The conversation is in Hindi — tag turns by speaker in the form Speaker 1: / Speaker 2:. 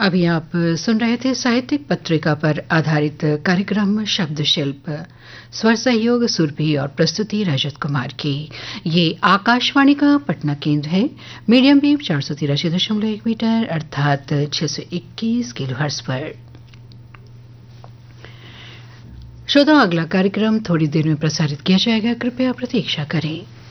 Speaker 1: अभी आप सुन रहे थे साहित्यिक पत्रिका पर आधारित कार्यक्रम शब्द शिल्प। स्वर सहयोग सुरभि और प्रस्तुति रजत कुमार की। ये आकाशवाणी का पटना केंद्र है। मीडियम वेव 483.1 मीटर अर्थात 621 किलोहर्ट्ज पर। श्रोताओं, अगला कार्यक्रम थोड़ी देर में प्रसारित किया जाएगा, कृपया प्रतीक्षा करें।